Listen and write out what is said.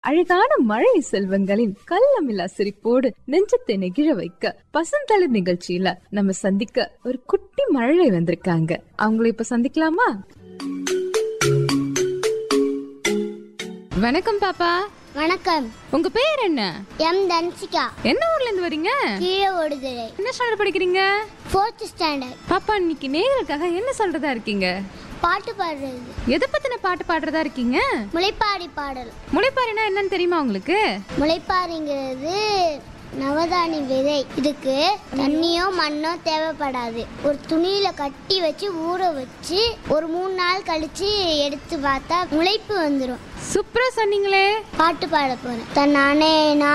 அழகான மழை செல்வங்களின் கள்ளமில்லா சிரிப்போடு நெஞ்சத்தை நெகிழ வைக்க பசுந்தளிர் நிகழ்ச்சியில நம்ம சந்திக்க ஒரு குட்டி மழை வந்திருக்காங்க. அவங்கள இப்ப சந்திக்கலாமா? வணக்கம் பாப்பா. வணக்கம். உங்க பேர் என்ன? எம் தன்சிகா. என்ன ஊர்ல இருந்து வரீங்க? கீழே ஓடுதுறை. என்ன ஸ்டாண்டர்ட் படிக்கிறீங்க? 4th standard. பாப்பா, இன்னைக்கு நேயர்களுக்காக என்ன சொல்றதா இருக்கீங்க? பாட்டு பாடுறது. எதை பத்தின பாட்டு பாடுறதா இருக்கீங்க? முளைப்பாரி பாடல். முளைப்பாரினா என்னன்னு தெரியுமா உங்களுக்கு? முளைப்பாரிங்கிறது நவதானி விதை. இதுக்கு தண்ணியோ மண்ணோ தேவைப்படாது. ஒரு துணியில கட்டி வச்சு ஊற வச்சு ஒரு 3 நாள் கழிச்சு எடுத்து பார்த்தா முளைப்பு வந்துடும். சூப்பரா சொன்னீங்களே. பாட்டு பாட போறேன். தன்னானே